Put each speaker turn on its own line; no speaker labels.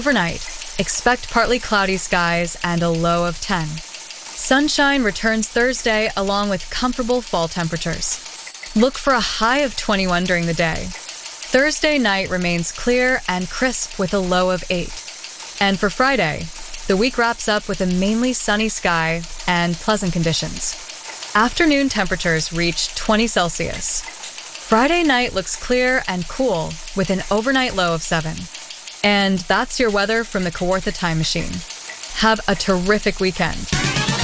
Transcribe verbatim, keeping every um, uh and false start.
Overnight, expect partly cloudy skies and a low of ten. Sunshine returns Thursday along with comfortable fall temperatures. Look for a high of twenty-one during the day. Thursday night remains clear and crisp with a low of eight. And for Friday, the week wraps up with a mainly sunny sky and pleasant conditions. Afternoon temperatures reach twenty Celsius. Friday night looks clear and cool with an overnight low of seven. And that's your weather from the Kawartha Time Machine. Have a terrific weekend.